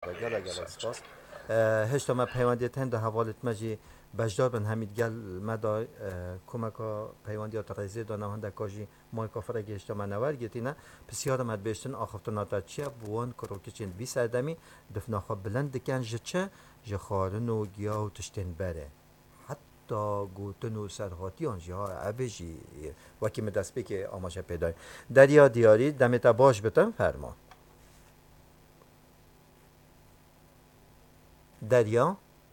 تا گله سپاس هشتا ما پیوندیت هند حوالت مجی بجدار بن حمید گل مدا کمکا پیوندیات رزی دانم هنده کاجی مای کافره گشتا منور گیتی نه بسیار مد بیشتن آخفتناتا چیه بوان کروکچین بی سردمی دفناخا بلند دکن جچه جخارن و گیا و تشتین بره حتی گوتن و سرهاتی آنجی ها عبیجی وکی مدست بی که آماشه پیدای دریا دیاری دمیتا باش بتن فرما دریا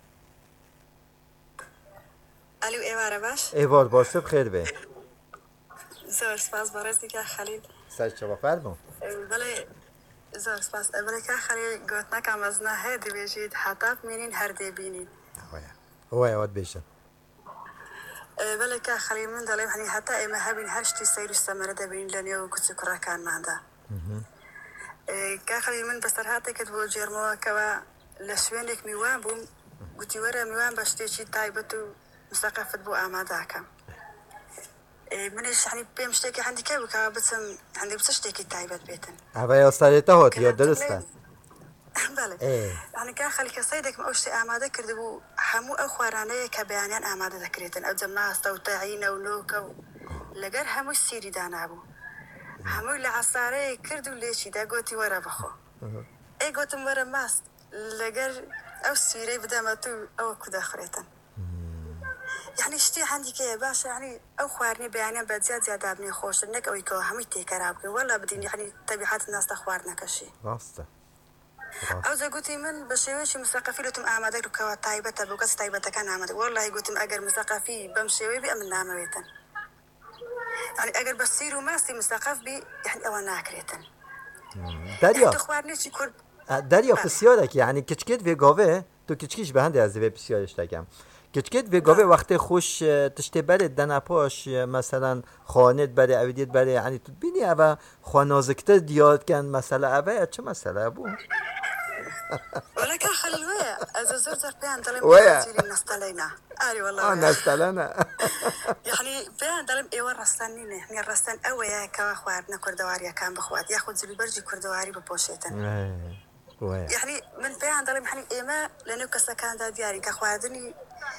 الو ایواره باش؟ ایوار باشه بخیر به زور سپاس بارزی که خلیل سر چه فرما بله زور سپاس بله که خلیل گوت نکم از نه هدی بیجید حتی بینین هر دی بینین هو واد بیشن بله که خلیل من دلیم هنی حتی ایمه هبین هشتی سیر استمره دبین لنیا و کسی کرا کان مانده که خلیل من بسر حتی که دو جرموا که لشوینک میوان بوم گوتی وره میوان باشتی چی تایبتو مستقفت بو آماده کم منش يعني بمشتكي عندي كابك بتسم عندي بتشتكي تايبت بيتن هوا یا سریتا هات یا درسته بله يعني كان خلي كصيدك ما أوشتي أعمادة كردبو حمو أخوارانية كبيانيان أعمادة ذكريتن أو جماعة توتاعين أو نوكا لقر حمو السيري دانابو حمو اللي عصاري كردو ليشي دا قوتي ورا بخو اي قوتم ورا ماست لقر أو السيري بدامتو أو كدا خريتن يعني شتي عندي كي باشا يعني أو خوارني بيانيان بعد زياد أبني خوش إنك أو يكو همي تيكرابك ولا بدين يعني طبيعات الناس تخوارنا كشي راسته أو زي قلتي من بشويش مثقفي لتم أعمادك ركوا طيبة بوكس طيبة كان أعمادك والله قلتم أجر مثقفي بمشوي بأمن نعمويتن يعني أجر بصير وما سي مثقف بي يعني أو ناكريتن دریا تخوارني شي كل دریا بسیارک یعنی کچکت و گاوه تو کچکیش به هنده از وی بسیارش تکم کچکت و گاوه وقتی خوش تشته بره دنپاش مثلا خانت بره اویدیت بره یعنی تو بینی اوه خوانازکتر دیاد کن مثلا اوه چه مثلا بو ولا كان خلوية أزازور زربيان دلم ويا. إيوازيلي نستلينا آري والله نستلنا يعني بيان دلم إيوار رستانين يعني الرستان أويا كواخوارنا كردواريا كان بخوات ياخد زلي برجي كردواري ببوشيتن يعني من بيان دلم يعني إيما لأنه كسا كان دا دياري كخواردني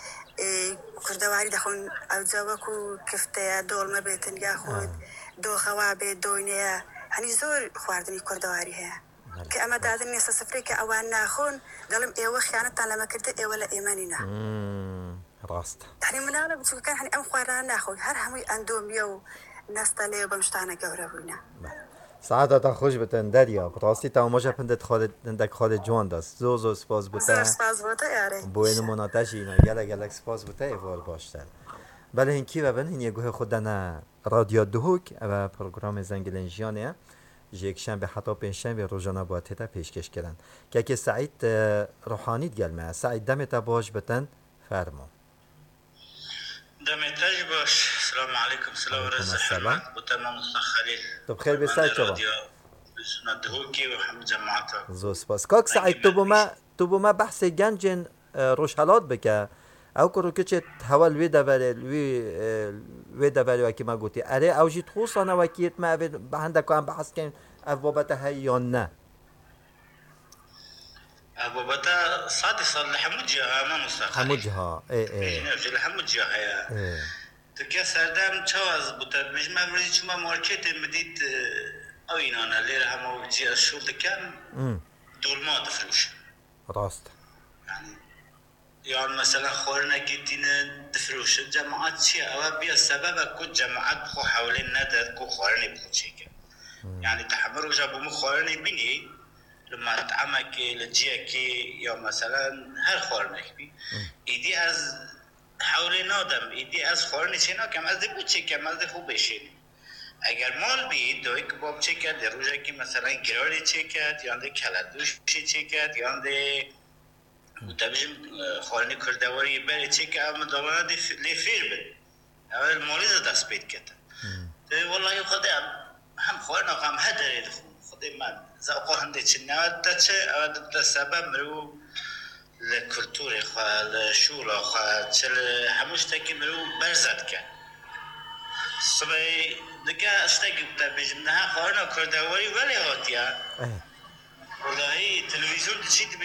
كردواري دخون أو زوكو كفتيا دول ما بيتن ياخد دو خوابي دوينيا يعني زور خواردني كردواري هي كأما دادني سفري كأوان ناخون دلم إيوه خيانة لما كرت إيوه لا إيماننا راست يعني من أنا بتشوف كان يعني أم خوارنا ناخون هر همي أندوم يو ناس تلي وبمشتانا جوربونا ساعتا خوش بتن دریا راستی تا ماجا پندت خالد خالد جوان دست زو سپاس بوده سپاس بوده یاره بوین مناتش اینا گله سپاس بوده ایوال باشتر بله هنکی و بله هنیه گوه خودنا رادیو دهوک و پروگرام زنگلنجیانه یک شنبه حتی پنجشنبه روزانه با تتا پیشکش کردن که سعید روحانی گلمه سعید دمت باش بتن فرما دمتاج باش السلام عليكم سلام ورزق حمد وتمام خليل طب خير بساعد شباب دهوكي وحمد جماعته زو سپاس کاک سعید تو بما بحث گنجن روشالات بکه او کرو که حوال وی دوری وکی ما گوتی اره او جید خوصانه وکیت ما به هنده که هم بحث کن او بابته های یا نه بابتا صادي صار لحمود جهة ما مستقل حمود جهة ايه لحمود جهة يا تركيا سردام تشواز بوتا بجمع مريض شما ماركت مديد او ينانا ليرة همو جي الشغل دكان دول ما دفروش راست يعني مثلا خورنا كتينا دفروش الجماعات شيء او بيا السبب كل جماعات بخو حوالين ندر كو خورني بخو شيء يعني تحمروا جابوا مخورني بني لما تعمك لجيكي يوم مثلا هر خورنك بي ايدي از حولی نادم ایدی از خورنی چینا کم از دی بچه کم از دی خوب بشینی اگر مال بید دوی کباب چه کرد در روزه که مثلا گراری چه کرد یا دی کلدوشی چه کرد یا دی متبجم خورنی کردواری بری چه کرد اما دوباره دی فیر بید اول مالی زد دست بید کرد والله خودی هم خورنا هم هدری دخون خودی من زاقو هنده چه نواد دا چه اول دا سبب مرو لکلتوری خواه لشولا خواه چل هموش تاکی مرو برزد که صبحی دکه اشتاکی بتا بجم نها خواه کرده ولی هاتیا والله تلویزیون چی